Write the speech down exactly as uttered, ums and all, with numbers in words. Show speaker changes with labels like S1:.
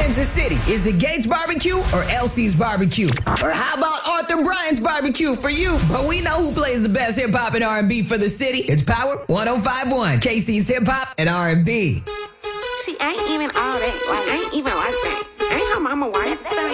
S1: Kansas City, is it Gates Barbecue or Elsie's Barbecue? Or how about Arthur Bryant's Barbecue for you? But we know who plays the best hip-hop and R and B for the city. It's Power one oh five point one, K C's Hip Hop and R and B.
S2: She ain't even all that. Like, ain't even like that. Ain't her mama white.